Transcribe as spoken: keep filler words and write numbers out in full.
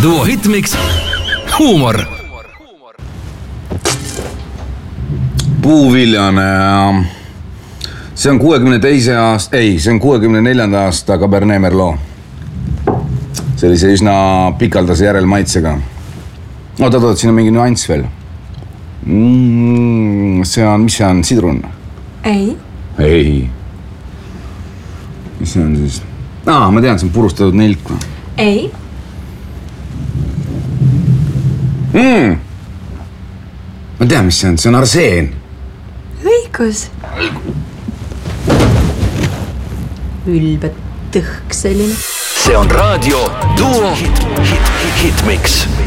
Duo Hitmix, huumor. Puuviljane. See on kuuekümne teise aasta, ei, see on kuuekümne neljanda aasta Cabernet Merlot. Sellise üsna pikaldase järelmaitsega. Oota, oota, siin on mingi nüanss veel. Mm, see on, mis see on, sidrun? Ei. Ei. Mis see on siis? Aa, ma tean, see on purustatud nilk. Ei. Mm. Ma tean, mis see on, see on arseen. Õigus. Ülbe tõhk selline. See on raadio Duo Hitmix.